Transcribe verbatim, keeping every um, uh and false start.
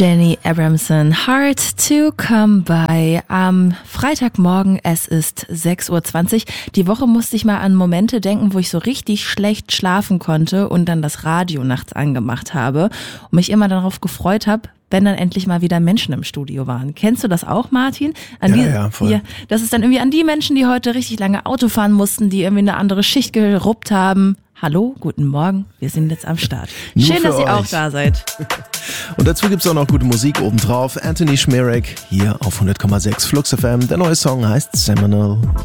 Jenny Abramson, Hard to Come By. Am Freitagmorgen, es ist sechs Uhr zwanzig. Die Woche musste ich mal an Momente denken, wo ich so richtig schlecht schlafen konnte und dann das Radio nachts angemacht habe und mich immer darauf gefreut habe, wenn dann endlich mal wieder Menschen im Studio waren. Kennst du das auch, Martin? An ja, die, ja, voll. Ja, das ist dann irgendwie an die Menschen, die heute richtig lange Auto fahren mussten, die irgendwie eine andere Schicht geruppt haben. Hallo, guten Morgen, wir sind jetzt am Start. Nur Schön, dass für ihr auch euch. da seid. Und dazu gibt's auch noch gute Musik obendrauf. Anthony Schmerek hier auf hundert Komma sechs Flux F M. Der neue Song heißt Seminole.